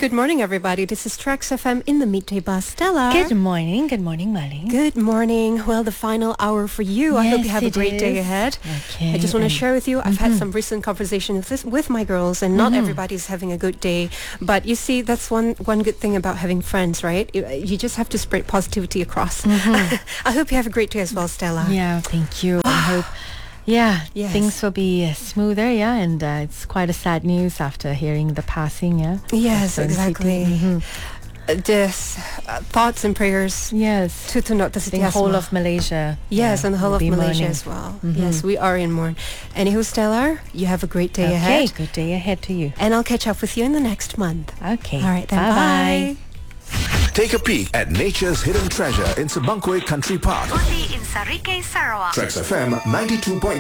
Good morning, everybody. This is Trax FM in the midday bus. Stella. Good morning, Molly. Good morning. Well, the final hour for you. I hope you have a great day ahead. Okay. I just want to share with you, I've had some recent conversations with my girls, and not everybody's having a good day. But you see, that's one good thing about having friends, right? You just have to spread positivity across. I hope you have a great day as well, Stella. Yeah, thank you. I hope... Yes. things will be smoother, and it's quite a sad news after hearing the passing, Yes, of exactly. Just thoughts and prayers. Yes. To not The whole of Malaysia. Yes, and the whole of Malaysia mourning as well. Yes, we are in mourn. Anywho, Stella, you have a great day ahead. Okay, good day ahead to you. And I'll catch up with you in the next month. Okay. All right, then. Bye-bye. Bye. Take a peek at nature's hidden treasure in Sabangkway Country Park. Only in Sarike, Sarawak. Trax FM 92.3.